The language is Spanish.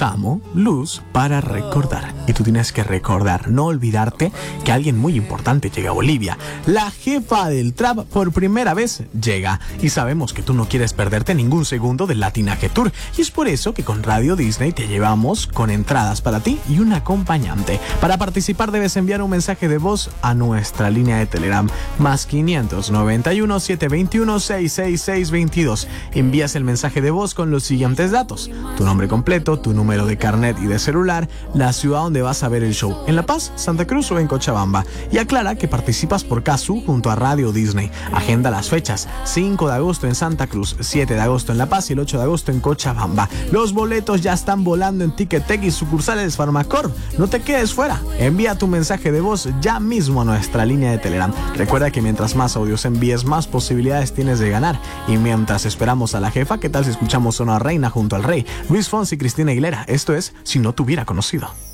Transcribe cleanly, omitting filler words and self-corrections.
Samo, luz para recordar. Y tú tienes que recordar, no olvidarte que alguien muy importante llega a Bolivia. La jefa del trap por primera vez llega. Y sabemos que tú no quieres perderte ningún segundo del Latinaje Tour. Y es por eso que con Radio Disney te llevamos con entradas para ti y un acompañante. Para participar debes enviar un mensaje de voz a nuestra línea de Telegram más 591 721 66622. Envías el mensaje de voz con los siguientes datos: tu nombre completo, tu número de carnet y de celular, la ciudad donde vas a ver el show, en La Paz, Santa Cruz o en Cochabamba. Y aclara que participas por Casu junto a Radio Disney. Agenda las fechas: 5 de agosto en Santa Cruz, 7 de agosto en La Paz y el 8 de agosto en Cochabamba. Los boletos ya están volando en Ticketek y sucursales Farmacorp. No te quedes fuera. Envía tu mensaje de voz ya mismo a nuestra línea de Telegram. Recuerda que mientras más audios envíes, más posibilidades tienes de ganar. Y mientras esperamos a la jefa, ¿qué tal si escuchamos a una reina junto al rey? Luis Fonsi y Cristina Aguilera. Esto es Si no te hubiera conocido.